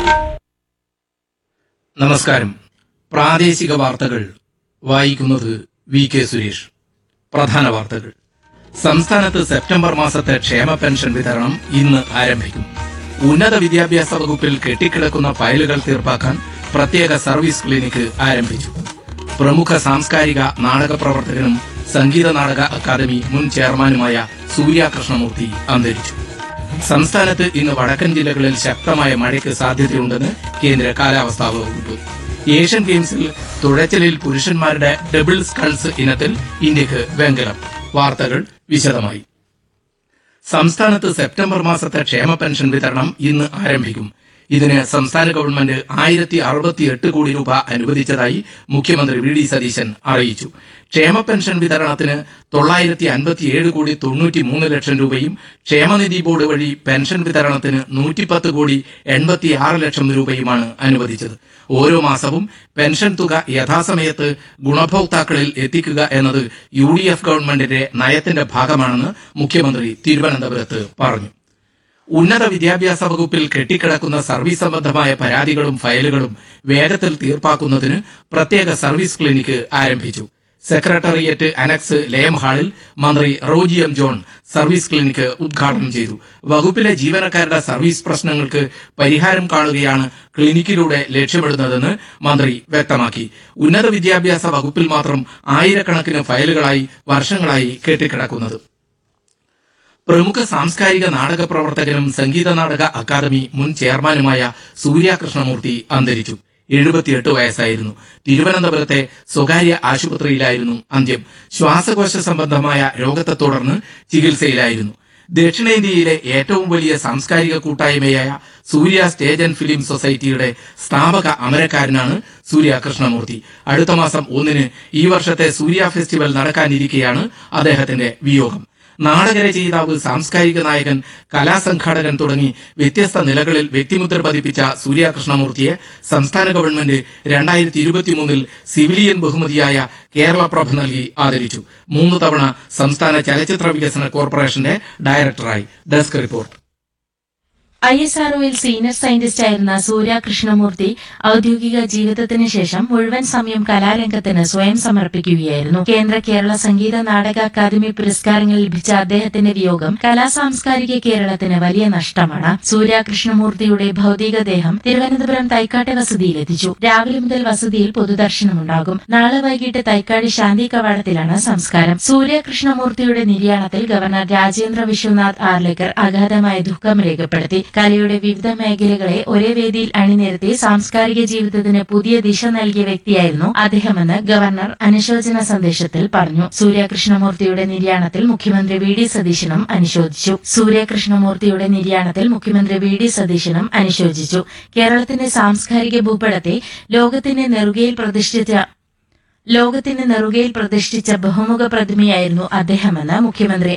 നമസ്കാരം. പ്രാദേശിക വാർത്തകൾ വായിക്കുന്നത് വി കെ സുരേഷ്. പ്രധാന വാർത്തകൾ. സംസ്ഥാനത്ത് സെപ്റ്റംബർ മാസത്തെ ക്ഷേമ പെൻഷൻ വിതരണം ഇന്ന് ആരംഭിക്കും. ഉന്നത വിദ്യാഭ്യാസ വകുപ്പിൽ കെട്ടിക്കിടക്കുന്ന ഫയലുകൾ തീർപ്പാക്കാൻ പ്രത്യേക സർവീസ് ക്ലിനിക്ക് ആരംഭിച്ചു. പ്രമുഖ സാംസ്കാരിക നാടക പ്രവർത്തകനും സംഗീത നാടക അക്കാദമി മുൻ ചെയർമാനുമായ സൂര്യ കൃഷ്ണമൂർത്തി അന്തരിച്ചു. സംസ്ഥാനത്ത് ഇന്ന് വടക്കൻ ജില്ലകളിൽ ശക്തമായ മഴയ്ക്ക് സാധ്യതയുണ്ടെന്ന് കേന്ദ്ര കാലാവസ്ഥാ വകുപ്പ്. ഏഷ്യൻ ഗെയിംസിൽ തുഴച്ചിലിൽ പുരുഷന്മാരുടെ ഡബിൾ സ്കൾസ് ഇനത്തിൽ ഇന്ത്യക്ക് വെങ്കലം. വാർത്തകൾ വിശദമായി. സംസ്ഥാനത്ത് സെപ്റ്റംബർ മാസത്തെ ക്ഷേമ പെൻഷൻ വിതരണം ഇന്ന് ആരംഭിക്കും. ഇതിന് സംസ്ഥാന ഗവൺമെന്റ് 1068 കോടി രൂപ അനുവദിച്ചതായി മുഖ്യമന്ത്രി വി ഡി സതീശൻ അറിയിച്ചു. ക്ഷേമ പെൻഷൻ വിതരണത്തിന് 957 കോടി 93 ലക്ഷം രൂപയും ക്ഷേമനിധി ബോർഡ് വഴി പെൻഷൻ വിതരണത്തിന് 110 കോടി 86 ലക്ഷം രൂപയുമാണ് അനുവദിച്ചത്. ഓരോ മാസവും പെൻഷൻ തുക യഥാസമയത്ത് ഗുണഭോക്താക്കളിൽ എത്തിക്കുക എന്നത് UDF ഗവൺമെന്റിന്റെ നയത്തിന്റെ ഭാഗമാണെന്ന് മുഖ്യമന്ത്രി തിരുവനന്തപുരത്ത് പറഞ്ഞു. ഉന്നത വിദ്യാഭ്യാസ വകുപ്പിൽ കെട്ടിക്കിടക്കുന്ന സർവീസ് സംബന്ധമായ പരാതികളും ഫയലുകളും വേഗത്തിൽ തീർപ്പാക്കുന്നതിന് പ്രത്യേക സർവീസ് ക്ലിനിക്ക് ആരംഭിച്ചു. സെക്രട്ടേറിയറ്റ് അനക്സ് ലയം ഹാളിൽ മന്ത്രി Roji M John service clinic ഉദ്ഘാടനം ചെയ്തു. വകുപ്പിലെ ജീവനക്കാരുടെ സർവീസ് പ്രശ്നങ്ങൾക്ക് പരിഹാരം കാണുകയാണ് ക്ലിനിക്കിലൂടെ ലക്ഷ്യമിടുന്നതെന്ന് മന്ത്രി വ്യക്തമാക്കി. ഉന്നത വിദ്യാഭ്യാസ വകുപ്പിൽ മാത്രം ആയിരക്കണക്കിന് ഫയലുകളായി വർഷങ്ങളായി കെട്ടിക്കിടക്കുന്നത്. പ്രമുഖ സാംസ്കാരിക നാടക പ്രവർത്തകനും സംഗീത നാടക അക്കാദമി മുൻ ചെയർമാനുമായ സൂര്യ കൃഷ്ണമൂർത്തി അന്തരിച്ചു. 78 വയസ്സായിരുന്നു. തിരുവനന്തപുരത്തെ സ്വകാര്യ ആശുപത്രിയിലായിരുന്നു അന്ത്യം. ശ്വാസകോശ സംബന്ധമായ രോഗത്തെ തുടർന്ന് ചികിത്സയിലായിരുന്നു. ദക്ഷിണേന്ത്യയിലെ ഏറ്റവും വലിയ സാംസ്കാരിക കൂട്ടായ്മയായ സൂര്യ സ്റ്റേജ് ആൻഡ് ഫിലിം സൊസൈറ്റിയുടെ സ്ഥാപക അമരക്കാരനാണ് സൂര്യ കൃഷ്ണമൂർത്തി. അടുത്ത മാസം 1 ഈ വർഷത്തെ സൂര്യ ഫെസ്റ്റിവൽ നടക്കാനിരിക്കെയാണ് അദ്ദേഹത്തിന്റെ വിയോഗം. നാടകരചയിതാവ്, സാംസ്കാരിക നായകൻ, കലാസംഘാടകൻ തുടങ്ങി വ്യത്യസ്ത നിലകളിൽ വ്യക്തിമുദ്ര പതിപ്പിച്ച സൂര്യ കൃഷ്ണമൂർത്തിയെ സംസ്ഥാന ഗവൺമെന്റ് 2023 സിവിലിയൻ ബഹുമതിയായ കേരളപ്രഭ നൽകി ആദരിച്ചു. 3 തവണ സംസ്ഥാന ചലച്ചിത്ര വികസന കോർപ്പറേഷന്റെ ഡയറക്ടറായി. Desk report. ISROയിൽ സീനിയർ സയന്റിസ്റ്റായിരുന്ന സൂര്യ കൃഷ്ണമൂർത്തി ഔദ്യോഗിക ജീവിതത്തിന് ശേഷം മുഴുവൻ സമയം കലാരംഗത്തിന് സ്വയം സമർപ്പിക്കുകയായിരുന്നു. കേരള സംഗീത നാടക അക്കാദമി പുരസ്കാരങ്ങൾ ലഭിച്ച അദ്ദേഹത്തിന്റെ വിയോഗം കലാസാംസ്കാരിക കേരളത്തിന് വലിയ നഷ്ടമാണ്. സൂര്യ കൃഷ്ണമൂർത്തിയുടെ ഭൌതികദേഹം തിരുവനന്തപുരം തൈക്കാട്ടെ വസതിയിലെത്തിച്ചു. രാവിലെ മുതൽ വസതിയിൽ പൊതുദർശനമുണ്ടാകും. നാളെ വൈകിട്ട് തൈക്കാട് ശാന്തി കവാടത്തിലാണ് സംസ്കാരം. സൂര്യ കൃഷ്ണമൂർത്തിയുടെ നിര്യാണത്തിൽ ഗവർണർ രാജേന്ദ്ര വിശ്വനാഥ് ആർലേക്കർ അഗാധമായ ദുഃഖം രേഖപ്പെടുത്തി. കലയുടെ വിവിധ മേഖലകളെ ഒരേ വേദിയിൽ അണിനിരത്തി സാംസ്കാരിക ജീവിതത്തിന് പുതിയ ദിശ നൽകിയ വ്യക്തിയായിരുന്നു അദ്ദേഹമെന്ന് ഗവർണർ അനുശോചന സന്ദേശത്തിൽ പറഞ്ഞു. സൂര്യകൃഷ്ണമൂർത്തിയുടെ നിര്യാണത്തിൽ മുഖ്യമന്ത്രി വി ഡി സതീശനും അനുശോചിച്ചു. കേരളത്തിന്റെ സാംസ്കാരിക ഭൂപടത്തെ ലോകത്തിന്റെ നെറുകയിൽ പ്രതിഷ്ഠിച്ച ബഹുമുഖ പ്രതിമയായിരുന്നു അദ്ദേഹമെന്ന് മുഖ്യമന്ത്രി